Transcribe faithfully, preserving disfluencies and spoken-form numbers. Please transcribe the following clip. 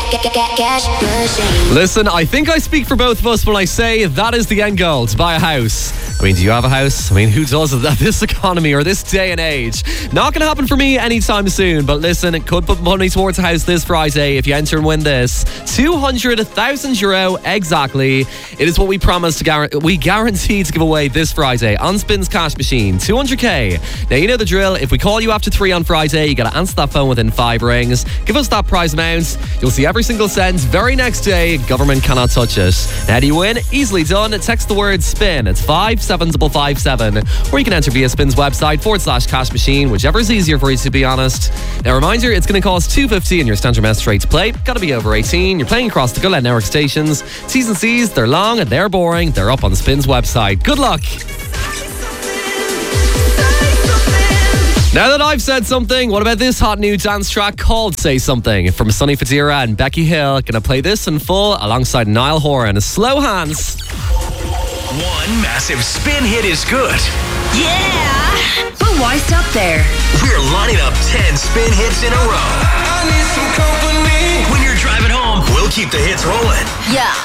Cash Machine. Listen, I think I speak for both of us when I say that is the end goal, to buy a house. I mean, do you have a house? I mean, who does it at this economy or this day and age? Not going to happen for me anytime soon, but listen, it could put money towards a house this Friday if you enter and win this. two hundred thousand euro exactly. It is what we promised to guarantee, we guarantee to give away this Friday on Spins Cash Machine. two hundred k. Now, you know the drill. If we call you after three on Friday, you got to answer that phone within five rings. Give us that prize amount. You'll see every single cent. Very next day, government cannot touch it. Now, how do you win? Easily done. Text the word SPIN. It's five seven five five seven. Or you can enter via Spin's website forward slash cash machine, whichever is easier for you, to be honest. Now, reminder, it's going to cost two fifty in your standard message rate to play. Got to be over eighteen. You're playing across the Go Let Network stations. T's and C's, they're long and they're boring. They're up on the Spin's website. Good luck. Now that I've said something, what about this hot new dance track called Say Something from Sonny Fadira and Becky Hill? Gonna play this in full alongside Niall Horan. Slow hands. One massive spin hit is good. Yeah! But why stop there? We're lining up ten spin hits in a row. I need some company. When you're driving home, we'll keep the hits rolling. Yeah.